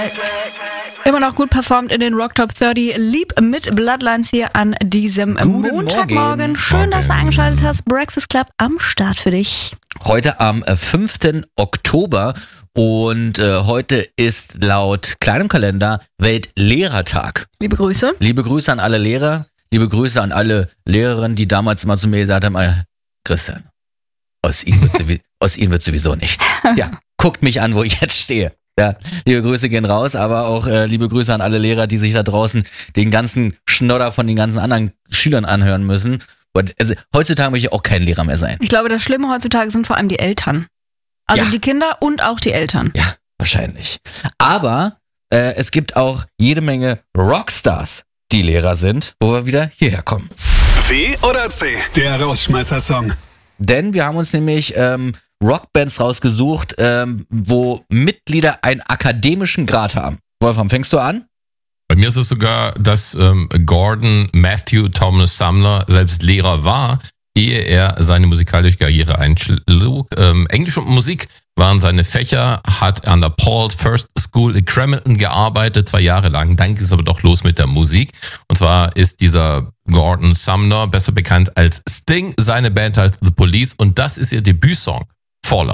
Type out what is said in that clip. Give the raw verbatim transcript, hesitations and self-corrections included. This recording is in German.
Immer noch gut performt in den Rock Top dreißig. Lieb mit Bloodlines hier an diesem Guten Montagmorgen. Morgen. Schön, Morgen. dass du eingeschaltet hast. Breakfast Club am Start für dich. Heute am äh, fünften Oktober und äh, heute ist laut kleinem Kalender Weltlehrertag. Liebe Grüße. Liebe Grüße an alle Lehrer, liebe Grüße an alle Lehrerinnen, die damals mal zu mir gesagt haben, äh, Christian, aus Ihnen wird, sowie- aus Ihnen wird sowieso nichts. Ja, guckt mich an, wo ich jetzt stehe. Ja, liebe Grüße gehen raus, aber auch äh, liebe Grüße an alle Lehrer, die sich da draußen den ganzen Schnodder von den ganzen anderen Schülern anhören müssen. Und, also, heutzutage möchte ich auch kein Lehrer mehr sein. Ich glaube, das Schlimme heutzutage sind vor allem die Eltern. Also Ja. die Kinder und auch die Eltern. Ja, wahrscheinlich. Aber äh, es gibt auch jede Menge Rockstars, die Lehrer sind, wo wir wieder hierher kommen. W oder C, der Rausschmeißer-Song. Denn wir haben uns nämlich ähm, Rockbands rausgesucht, ähm, wo Mitglieder einen akademischen Grad haben. Wolfram, fängst du an? Bei mir ist es sogar, dass ähm, Gordon Matthew Thomas Sumner selbst Lehrer war, ehe er seine musikalische Karriere einschlug. Ähm, Englisch und Musik waren seine Fächer, hat an der Paul's First School in Crampton gearbeitet, zwei Jahre lang. Dann ging es aber doch los mit der Musik. Und zwar ist dieser Gordon Sumner besser bekannt als Sting, seine Band als The Police. Und das ist ihr Debütsong, Fallout.